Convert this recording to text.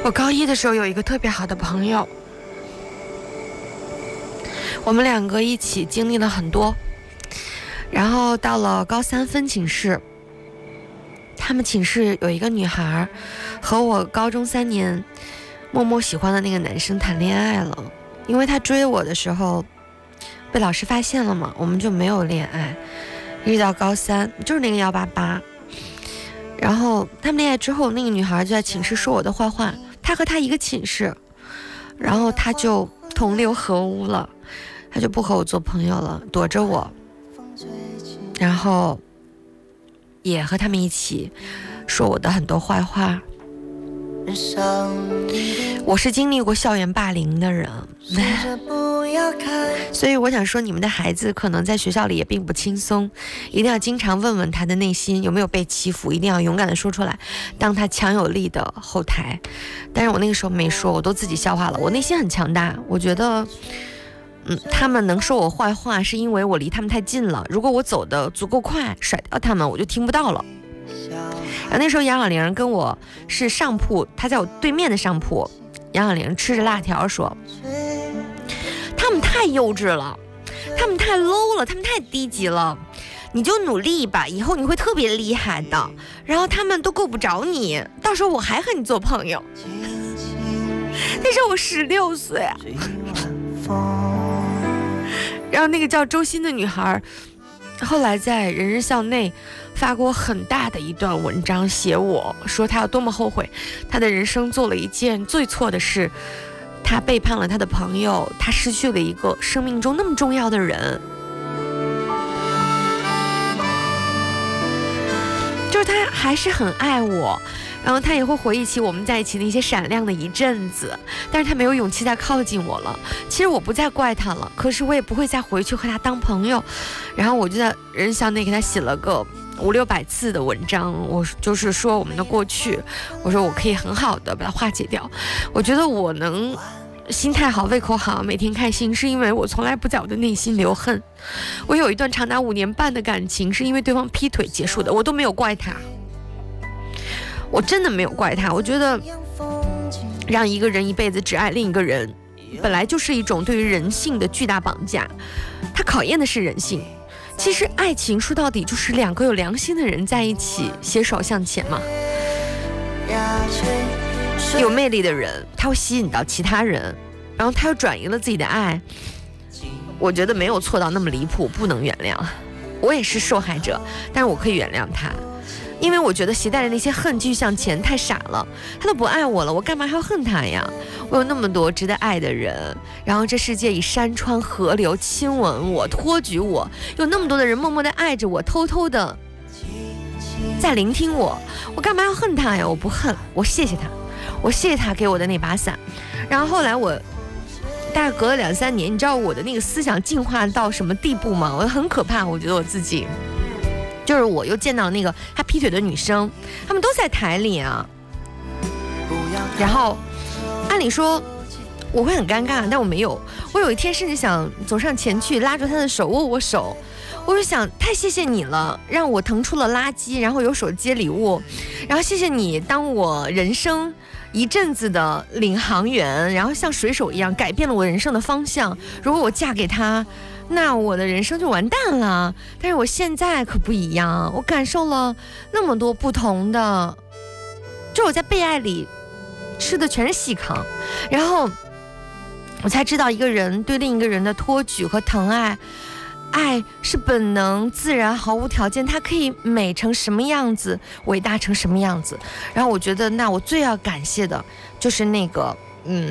我高一的时候有一个特别好的朋友，我们两个一起经历了很多，然后到了高三分寝室，他们寝室有一个女孩和我高中3年默默喜欢的那个男生谈恋爱了。因为他追我的时候被老师发现了嘛，我们就没有恋爱，一直到高三，就是那个188。然后他们恋爱之后，那个女孩就在寝室说我的坏话，他和他一个寝室，然后他就同流合污了，他就不和我做朋友了，躲着我，然后也和他们一起说我的很多坏话。我是经历过校园霸凌的人，所以我想说，你们的孩子可能在学校里也并不轻松，一定要经常问问他的内心有没有被欺负，一定要勇敢的说出来，当他强有力的后台。但是我那个时候没说，我都自己消化了，我内心很强大，我觉得他们能说我坏话是因为我离他们太近了，如果我走得足够快，甩掉他们，我就听不到了。然后那时候杨小玲跟我是上铺，她在我对面的上铺。杨小玲吃着辣条说，他们太幼稚了，他们太 low 了，他们太低级了，你就努力吧，以后你会特别厉害的，然后他们都够不着你，到时候我还和你做朋友。那时候我16岁啊。然后那个叫周欣的女孩后来在人人校内发过很大的一段文章，写我说她有多么后悔，她的人生做了一件最错的事，她背叛了她的朋友，她失去了一个生命中那么重要的人。就是她还是很爱我，然后她也会回忆起我们在一起那些闪亮的一阵子，但是她没有勇气再靠近我了。其实我不再怪她了，可是我也不会再回去和她当朋友。然后我就在人校内给她写了个500-600字的文章，我就是说我们的过去，我说我可以很好的把它化解掉。我觉得我能心态好，胃口好，每天开心，是因为我从来不在我的内心留恨。我有一段长达5年半的感情是因为对方劈腿结束的，我都没有怪他，我真的没有怪他。我觉得让一个人一辈子只爱另一个人，本来就是一种对于人性的巨大绑架，它考验的是人性。其实爱情说到底就是2个有良心的人在一起携手向前嘛。有魅力的人他会吸引到其他人，然后他又转移了自己的爱，我觉得没有错到那么离谱，不能原谅。我也是受害者，但是我可以原谅他，因为我觉得携带着那些恨继续向前太傻了，他都不爱我了，我干嘛还要恨他呀？我有那么多值得爱的人，然后这世界以山川河流亲吻我，托举我，有那么多的人默默的爱着我，偷偷的在聆听我，我干嘛要恨他呀？我不恨，我谢谢他，我谢谢他给我的那把伞。然后后来我大概隔了2-3年，你知道我的那个思想进化到什么地步吗？我很可怕，我觉得我自己就是我又见到那个他劈腿的女生，他们都在台里啊。然后按理说我会很尴尬，但我没有。我有一天甚至想走上前去拉住他的手，握我手，我就想太谢谢你了，让我腾出了垃圾，然后有手接礼物，然后谢谢你当我人生一阵子的领航员，然后像水手一样改变了我人生的方向。如果我嫁给他，那我的人生就完蛋了。但是我现在可不一样，我感受了那么多不同的，就我在被爱里吃的全是细糠，然后我才知道一个人对另一个人的托举和疼爱，爱是本能自然毫无条件，它可以美成什么样子，伟大成什么样子。然后我觉得那我最要感谢的就是那个